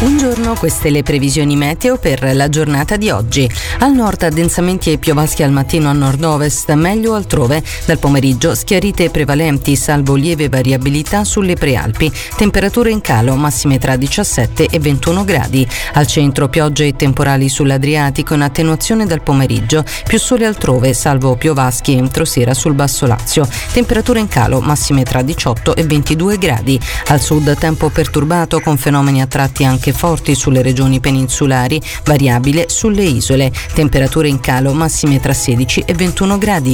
Buongiorno, queste le previsioni meteo per la giornata di oggi. Al nord addensamenti e piovaschi al mattino a nord-ovest, meglio altrove. Dal pomeriggio schiarite prevalenti, salvo lieve variabilità sulle prealpi. Temperature in calo, massime tra 17 e 21 gradi. Al centro piogge e temporali sull'Adriatico in attenuazione dal pomeriggio. Più sole altrove, salvo piovaschi entro sera sul Basso Lazio. Temperature in calo, massime tra 18 e 22 gradi. Al sud tempo perturbato con fenomeni a tratti anche forti sulle regioni peninsulari, variabile sulle isole. Temperature in calo, massime tra 16 e 21 gradi.